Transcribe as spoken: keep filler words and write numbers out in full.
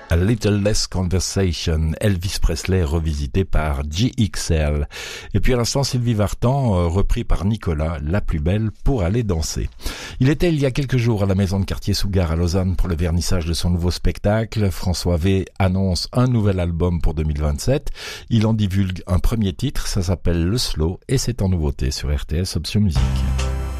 A Little Less Conversation, Elvis Presley revisité par G X L. Et puis à l'instant, Sylvie Vartan, euh, repris par Nicolas, La plus belle pour aller danser. Il était il y a quelques jours à la maison de quartier Sougar à Lausanne pour le vernissage de son nouveau spectacle. François V annonce un nouvel album pour deux mille vingt-sept. Il en divulgue un premier titre, ça s'appelle Le Slow et c'est en nouveauté sur R T S Option Musique.